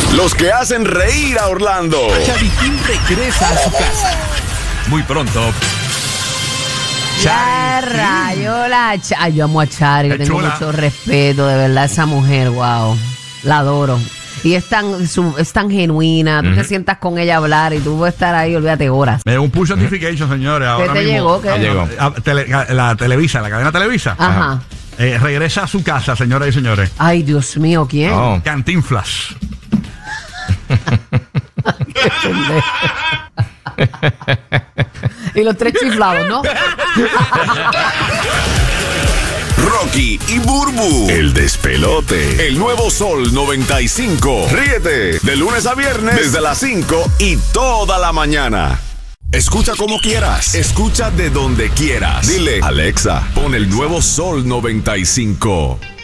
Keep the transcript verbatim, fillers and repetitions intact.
Los que hacen reír a Orlando. Charitín regresa a su casa. Muy pronto. Ya rayo la Ch- Ay, yo amo a Chari, Qué tengo chula. mucho respeto, de verdad, esa mujer, wow. La adoro. Y es tan, su- es tan genuina, tú te sientas con ella a hablar y tú puedes estar ahí, olvídate horas. Me llegó un push notification, señores. Ahora te mismo. llegó? ¿Qué? Ah, llegó. ah, tele- la Televisa, la cadena Televisa. Ajá. Eh, regresa a su casa, señoras y señores. Ay, Dios mío, ¿quién? Oh. Cantinflas. Y los tres chiflados, ¿no? Rocky y Burbu. El despelote. El nuevo Sol noventa y cinco. Ríete de lunes a viernes desde las cinco y toda la mañana. Escucha como quieras. Escucha de donde quieras. Dile, Alexa, pon el nuevo Sol noventa y cinco.